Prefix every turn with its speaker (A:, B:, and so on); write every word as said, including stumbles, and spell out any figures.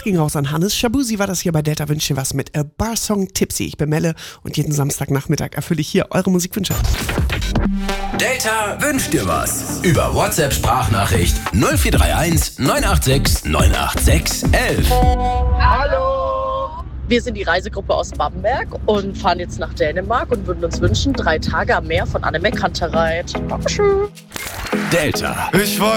A: Das ging raus an Hannes. Shabuzi war das hier bei Delta Wünscht dir was mit A Bar Song Tipsy. Ich bin Melle und jeden Samstagnachmittag erfülle ich hier eure Musikwünsche.
B: Delta wünscht dir was. Über WhatsApp-Sprachnachricht null vier drei eins neun acht sechs neun acht sechs eins eins.
C: Hallo! Wir sind die Reisegruppe aus Bamberg und fahren jetzt nach Dänemark und würden uns wünschen, drei Tage am Meer von Annemek Kantereit. Dankeschön.
B: Delta.
D: Ich war